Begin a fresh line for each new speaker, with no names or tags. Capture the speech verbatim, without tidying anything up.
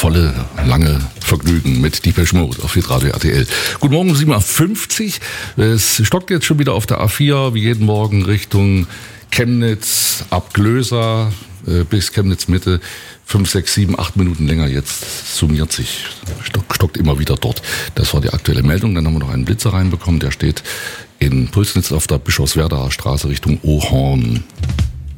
volle, lange Vergnügen mit Depeche Mode auf Hitradio R T L. Guten Morgen, sieben Uhr fünfzig. Es stockt jetzt schon wieder auf der A vier, wie jeden Morgen Richtung Chemnitz, ab Glösa äh, bis Chemnitz Mitte. Fünf, sechs, sieben, acht Minuten länger jetzt summiert sich, stock, stockt immer wieder dort. Das war die aktuelle Meldung. Dann haben wir noch einen Blitzer reinbekommen, der steht in Pulsnitz auf der Bischofswerdaer Straße Richtung Ohorn.